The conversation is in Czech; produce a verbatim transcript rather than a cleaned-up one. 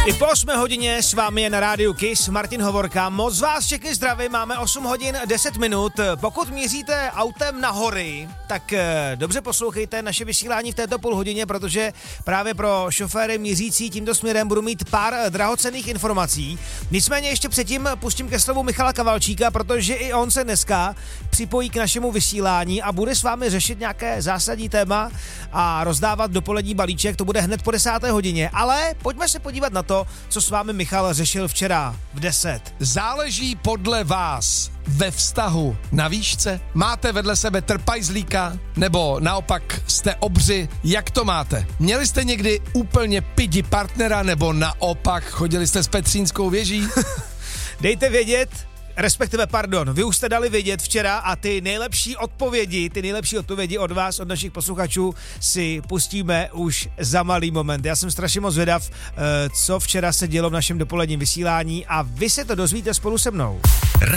I po osmé hodině s vámi je na rádiu Kiss Martin Hovorka. Moc vás všechny zdraví, máme osm hodin deset minut. Pokud míříte autem na hory, tak eh, dobře poslouchejte naše vysílání v této půl hodině, protože právě pro šoféry mířící tímto směrem budu mít pár eh, drahocenných informací. Nicméně ještě předtím pustím ke slovu Michala Kavalčíka, protože i on se dneska připojí k našemu vysílání a bude s vámi řešit nějaké zásadní téma a rozdávat dopolední balíček. To bude hned po desáté hodině, ale pojďme se podívat na to, co s vámi Michal řešil včera v deset. Záleží podle vás ve vztahu na výšce? Máte vedle sebe trpajzlíka? Nebo naopak jste obři? Jak to máte? Měli jste někdy úplně pidi partnera? Nebo naopak chodili jste s Petřínskou věží? Dejte vědět, respektive pardon, vy už jste dali vědět včera a ty nejlepší odpovědi, ty nejlepší odpovědi od vás, od našich posluchačů si pustíme už za malý moment. Já jsem strašně moc zvědav, co včera se dělo v našem dopoledním vysílání a vy se to dozvíte spolu se mnou.